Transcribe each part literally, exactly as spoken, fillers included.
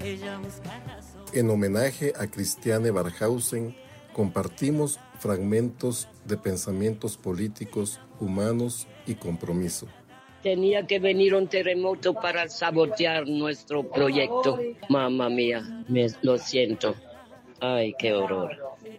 En homenaje a Christiane Barkhausen, compartimos fragmentos de pensamientos políticos, humanos y compromiso. Tenía que venir un terremoto para sabotear nuestro proyecto. Mamma mía, me, lo siento. Ay, qué horror.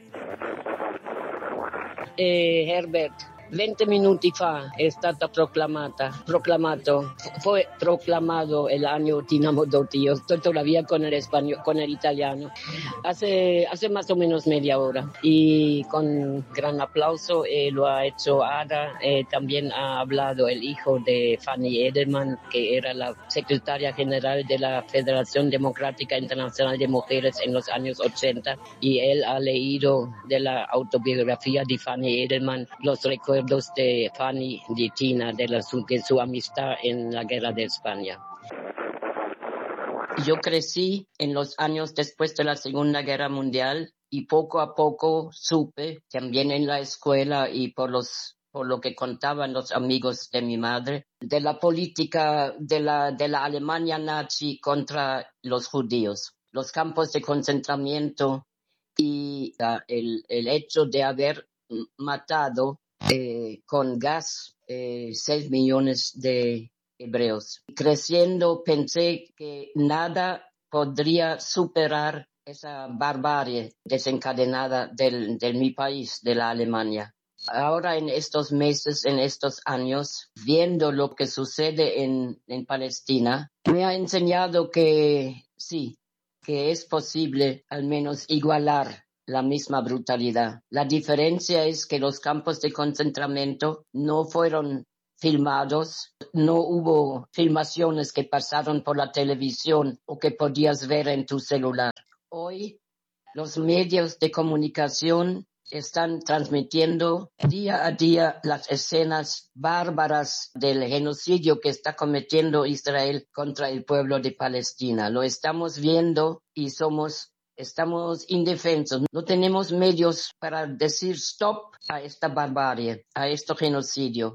Eh, Herbert, venti minuti fa è stata proclamata, proclamato, fue proclamado el año Dinamo Dotti. Yo estoy todavía con el español, con el italiano. Hace, hace más o menos media hora y con gran aplauso eh, lo ha hecho Ada. Eh, también ha hablado el hijo de Fanny Edelman, que era la secretaria general de la Federación Democrática Internacional de Mujeres en los años ochenta, y él ha leído de la autobiografía de Fanny Edelman los recuerdos de Fanny, de Tina, de, la, su, de su amistad en la guerra de España. Yo crecí en los años después de la Segunda Guerra Mundial y poco a poco supe, también en la escuela y por los por lo que contaban los amigos de mi madre, de la política de la, de la Alemania nazi contra los judíos, los campos de concentramiento y uh, el, el hecho de haber matado Eh, con gas eh, seis millones de hebreos. Creciendo pensé que nada podría superar esa barbarie desencadenada del, de mi país, de la Alemania. Ahora en estos meses, en estos años, viendo lo que sucede en, en Palestina, me ha enseñado que sí, que es posible al menos igualar la misma brutalidad. La diferencia es que los campos de concentramiento no fueron filmados, no hubo filmaciones que pasaron por la televisión o que podías ver en tu celular. Hoy los medios de comunicación están transmitiendo día a día las escenas bárbaras del genocidio que está cometiendo Israel contra el pueblo de Palestina. Lo estamos viendo y somos Estamos indefensos, no tenemos medios para decir stop a esta barbarie, a este genocidio.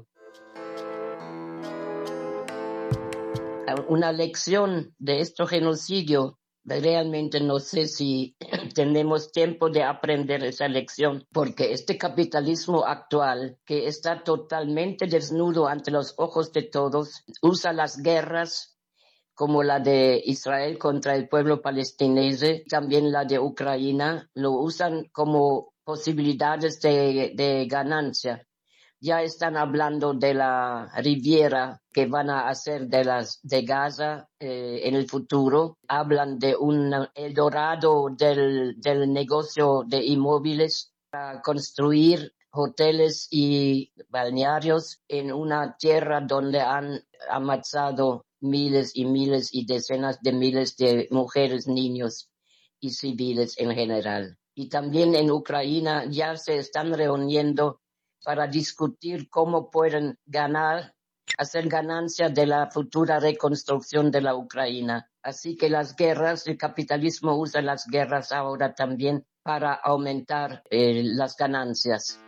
Una lección de este genocidio, realmente no sé si tenemos tiempo de aprender esa lección, porque este capitalismo actual, que está totalmente desnudo ante los ojos de todos, usa las guerras como la de Israel contra el pueblo palestinense, también la de Ucrania, lo usan como posibilidades de, de ganancia. Ya están hablando de la Riviera que van a hacer de las de Gaza eh, en el futuro. Hablan de un Eldorado del, del negocio de inmóviles para construir hoteles y balnearios en una tierra donde han amasado miles y miles y decenas de miles de mujeres, niños y civiles en general. Y también en Ucrania ya se están reuniendo para discutir cómo pueden ganar, hacer ganancia de la futura reconstrucción de la Ucrania. Así que las guerras, el capitalismo usa las guerras ahora también para aumentar eh, las ganancias.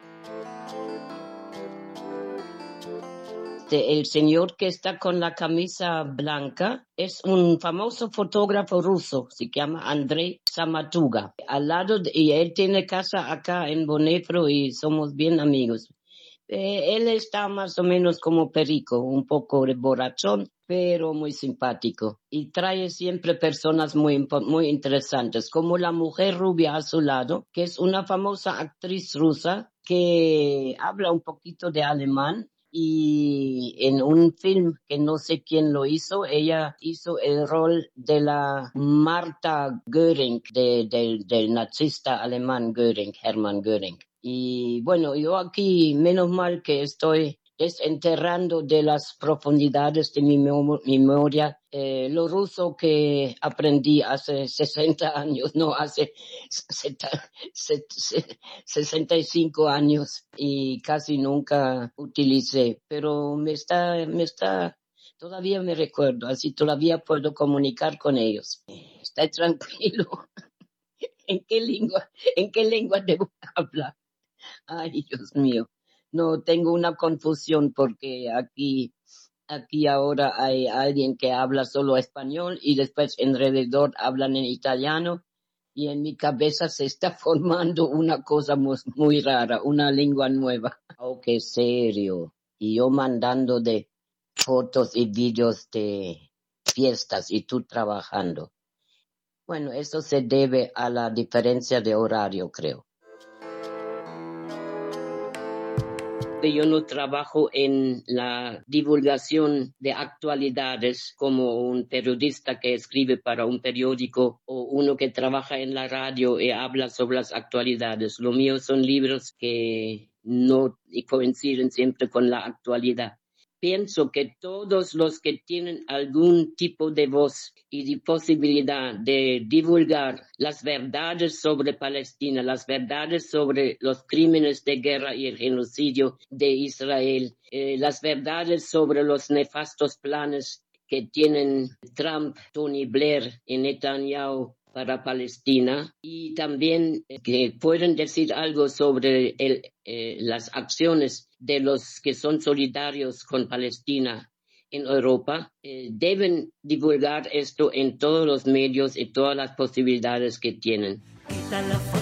El señor que está con la camisa blanca es un famoso fotógrafo ruso, se llama Andrei Samatuga. Al lado de, y él tiene casa acá en Bonefro y somos bien amigos. Eh, él está más o menos como Perico, un poco borrachón, pero muy simpático. Y trae siempre personas muy, muy interesantes, como la mujer rubia a su lado, que es una famosa actriz rusa que habla un poquito de alemán. Y en un film que no sé quién lo hizo, ella hizo el rol de la Martha Göring, de, de, del nazista alemán Göring, Hermann Göring. Y bueno, yo aquí, menos mal que estoy desenterrando de las profundidades de mi memoria eh, lo ruso que aprendí hace sesenta años, no, hace sesenta y cinco años y casi nunca utilicé, pero me está, me está, todavía me recuerdo, así todavía puedo comunicar con ellos. Está tranquilo. ¿En qué lengua, en qué lengua debo hablar? Ay, Dios mío. No, tengo una confusión porque aquí Aquí ahora hay alguien que habla solo español y después alrededor hablan en italiano y en mi cabeza se está formando una cosa muy, muy rara, una lengua nueva. Oh, qué serio. Y yo mandando de fotos y vídeos de fiestas y tú trabajando. Bueno, eso se debe a la diferencia de horario, creo. Yo no trabajo en la divulgación de actualidades como un periodista que escribe para un periódico o uno que trabaja en la radio y habla sobre las actualidades. Lo mío son libros que no coinciden siempre con la actualidad. Pienso que todos los que tienen algún tipo de voz y de posibilidad de divulgar las verdades sobre Palestina, las verdades sobre los crímenes de guerra y el genocidio de Israel, eh, las verdades sobre los nefastos planes que tienen Trump, Tony Blair y Netanyahu para Palestina, y también eh, que pueden decir algo sobre el, eh, las acciones de los que son solidarios con Palestina en Europa, eh, deben divulgar esto en todos los medios y todas las posibilidades que tienen.